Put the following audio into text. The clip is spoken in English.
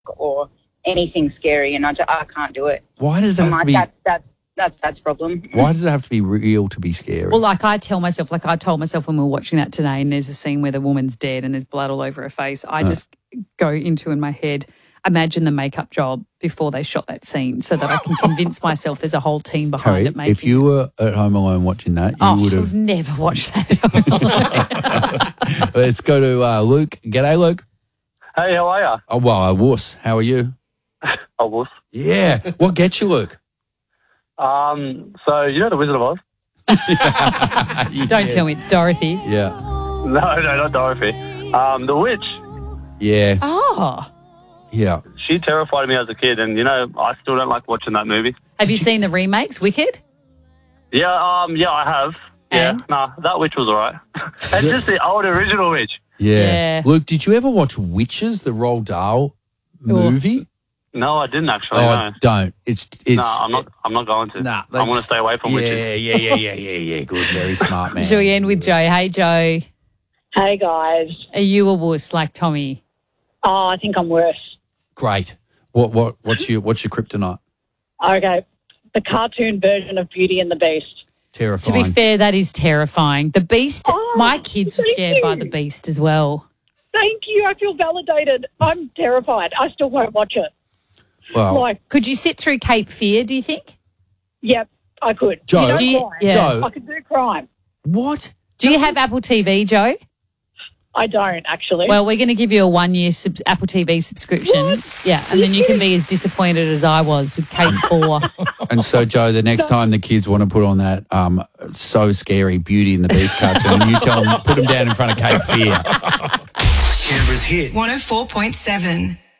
or anything scary, and I can't do it. Why does it have to be? That's problem. Why does it have to be real to be scary? Well, like I told myself when we were watching that today, and there's a scene where the woman's dead and there's blood all over her face. I just go into in my head, imagine the makeup job before they shot that scene, so that I can convince myself there's a whole team behind it. Making if you were at home alone watching that, you would have never watched that. Let's go to Luke. G'day, Luke. Hey, how are you? Oh, well, I was. How are you? I was. Yeah. What gets you, Luke? So you know the Wizard of Oz? Don't tell me it's Dorothy. Yeah. No, not Dorothy. The Witch. Yeah. Oh. Yeah. She terrified me as a kid, and I still don't like watching that movie. Have you seen the remakes, Wicked? Yeah, I have. And? Yeah, nah, that Witch was alright. It's just the old original Witch. Yeah. Luke, did you ever watch Witches, the Roald Dahl movie? No, I didn't actually. Oh, no. Don't. It's. No, I'm not going to. Nah, I'm going to stay away from witches. Yeah. Good, very smart man. Shall we end with Joe? Hey, Joe. Hey, guys. Are you a wuss like Tommy? Oh, I think I'm worse. Great. What's your kryptonite? Okay. The cartoon version of Beauty and the Beast. Terrifying. To be fair, that is terrifying. The Beast, my kids were scared by the Beast as well. Thank you. I feel validated. I'm terrified. I still won't watch it. Well, could you sit through Cape Fear, do you think? Yep, I could. Joe, Joe. I could do crime. What? Do you have Apple TV, Joe? I don't, actually. Well, we're going to give you a 1-year Apple TV subscription. What? Yeah, and then you can be as disappointed as I was with Cape 4. And so, Joe, the next time the kids want to put on that so scary Beauty and the Beast cartoon, you tell them, put them down in front of Cape Fear. Canberra's hit 104.7.